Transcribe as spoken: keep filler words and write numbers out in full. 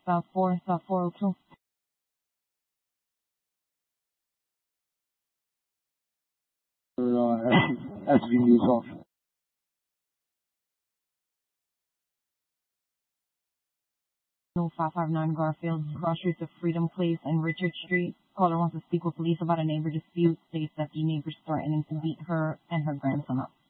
South four, South four oh two. Uh, S V News office. No, five five nine Garfield, cross streets of Freedom Place and Richard Street. Caller wants to speak with police about a neighbor dispute. States that the neighbor's threatening to beat her and her grandson up.